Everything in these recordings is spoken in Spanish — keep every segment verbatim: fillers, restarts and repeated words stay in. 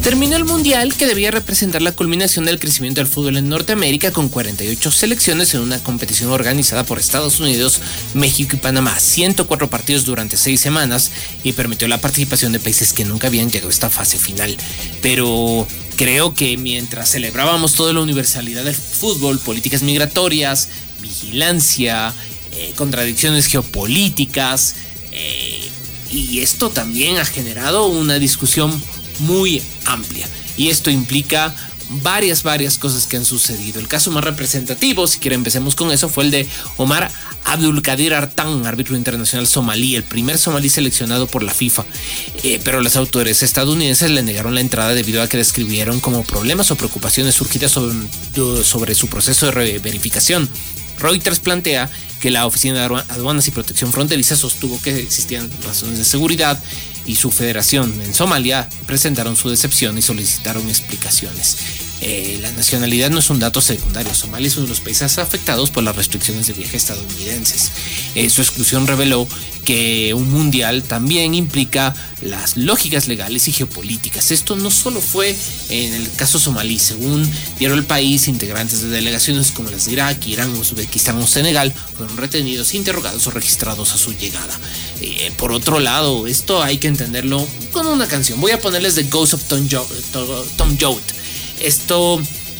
Terminó el Mundial, que debía representar la culminación del crecimiento del fútbol en Norteamérica, con cuarenta y ocho selecciones en una competición organizada por Estados Unidos, México y Panamá. ciento cuatro partidos durante seis semanas y permitió la participación de países que nunca habían llegado a esta fase final. Pero creo que mientras celebrábamos toda la universalidad del fútbol, políticas migratorias, vigilancia, eh, contradicciones geopolíticas, eh, y esto también ha generado una discusión muy amplia, y esto implica varias, varias cosas que han sucedido. El caso más representativo, si quieren empecemos con eso, fue el de Omar Abdulkadir Artan, árbitro internacional somalí, el primer somalí seleccionado por la FIFA, eh, pero las autoridades estadounidenses le negaron la entrada debido a que describieron como problemas o preocupaciones surgidas sobre, sobre su proceso de verificación. Reuters plantea que la Oficina de Aduanas y Protección Fronteriza sostuvo que existían razones de seguridad y su federación en Somalia presentaron su decepción y solicitaron explicaciones. Eh, la nacionalidad no es un dato secundario. Somalia es uno de los países afectados por las restricciones de viaje estadounidenses. Eh, su exclusión reveló que un mundial también implica las lógicas legales y geopolíticas. Esto no solo fue en el caso somalí. Según Diario El País, integrantes de delegaciones como las de Irak, Irán, Uzbekistán o Senegal fueron retenidos, interrogados o registrados a su llegada. Eh, por otro lado, esto hay que entenderlo con una canción. Voy a ponerles The Ghost of Tom, jo- Tom Joad. Esto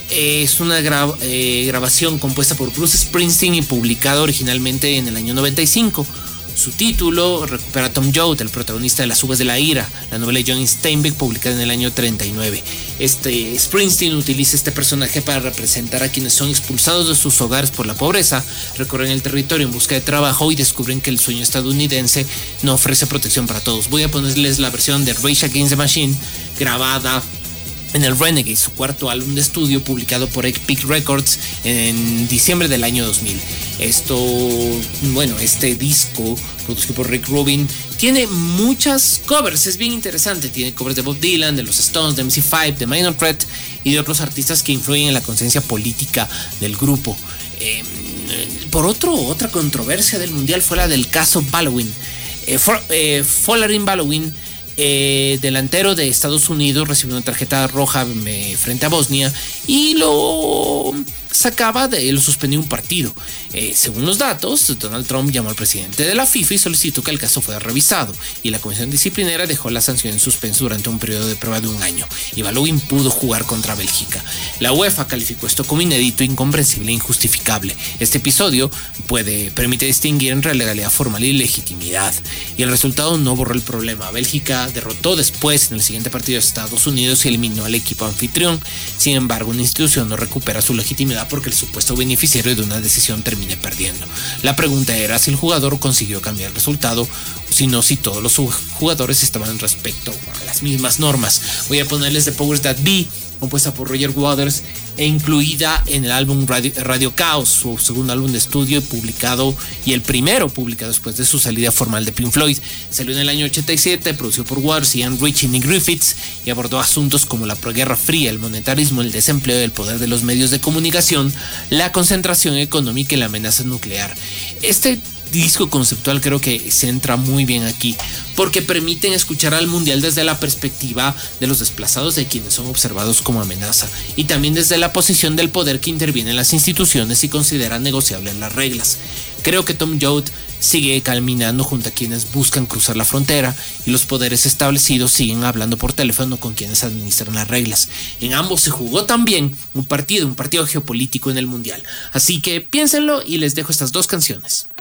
es una gra- eh, grabación compuesta por Bruce Springsteen y publicada originalmente en el año noventa y cinco. Su título recupera a Tom Joad, el protagonista de Las uvas de la ira, la novela de John Steinbeck publicada en el año treinta y nueve. Este Springsteen utiliza este personaje para representar a quienes son expulsados de sus hogares por la pobreza, recorren el territorio en busca de trabajo y descubren que el sueño estadounidense no ofrece protección para todos. Voy a ponerles la versión de Rage Against the Machine, grabada en el Renegade, su cuarto álbum de estudio publicado por Epic Records en diciembre del año dos mil. Esto, bueno, este disco producido por Rick Rubin tiene muchas covers, es bien interesante. Tiene covers de Bob Dylan, de los Stones, de M C cinco, de Minor Threat y de otros artistas que influyen en la conciencia política del grupo. Eh, por otro, otra controversia del mundial fue la del caso Baldwin. Eh, for, eh, Folarin Baldwin, Eh, delantero de Estados Unidos, recibió una tarjeta roja eh, frente a Bosnia y lo sacaba de lo suspendió un partido. Eh, según los datos, Donald Trump llamó al presidente de la FIFA y solicitó que el caso fuera revisado, y la comisión disciplinaria dejó la sanción en suspenso durante un periodo de prueba de un año, y Baldwin pudo jugar contra Bélgica. La UEFA calificó esto como inédito, incomprensible e injustificable. Este episodio puede permite distinguir entre legalidad formal y legitimidad, y el resultado no borró el problema. Bélgica derrotó después en el siguiente partido a Estados Unidos y eliminó al equipo anfitrión. Sin embargo, una institución no recupera su legitimidad porque el supuesto beneficiario de una decisión termine perdiendo. La pregunta era si el jugador consiguió cambiar el resultado, o si no, si todos los jugadores estaban respecto a las mismas normas. Voy a ponerles The Powers That Be, compuesta por Roger Waters e incluida en el álbum Radio, Radio Chaos, su segundo álbum de estudio publicado y el primero publicado después de su salida formal de Pink Floyd. Salió en el año ochenta y siete, producido por Waters, Ian Rich y Nick Griffiths, y abordó asuntos como la Guerra Fría, el monetarismo, el desempleo, el poder de los medios de comunicación, la concentración económica y la amenaza nuclear. Este disco conceptual creo que se entra muy bien aquí, porque permiten escuchar al mundial desde la perspectiva de los desplazados, de quienes son observados como amenaza, y también desde la posición del poder que interviene en las instituciones y considera negociables las reglas. Creo que Tom Joad sigue caminando junto a quienes buscan cruzar la frontera, y los poderes establecidos siguen hablando por teléfono con quienes administran las reglas. En ambos se jugó también un partido, un partido geopolítico en el mundial. Así que piénsenlo y les dejo estas dos canciones.